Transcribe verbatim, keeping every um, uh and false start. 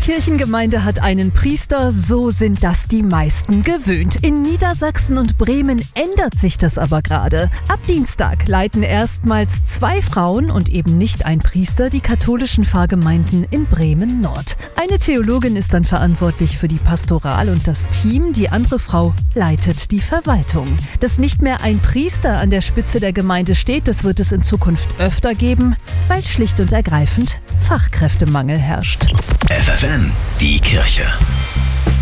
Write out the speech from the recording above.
Kirchengemeinde hat einen Priester, so sind das die meisten gewöhnt. In Niedersachsen und Bremen ändert sich das aber gerade. Ab Dienstag leiten erstmals zwei Frauen und eben nicht ein Priester die katholischen Pfarrgemeinden in Bremen Nord. Eine Theologin ist dann verantwortlich für die Pastoral und das Team, die andere Frau leitet die Verwaltung. Dass nicht mehr ein Priester an der Spitze der Gemeinde steht, das wird es in Zukunft öfter geben, weil schlicht und ergreifend Fachkräftemangel herrscht. F F N, die Kirche.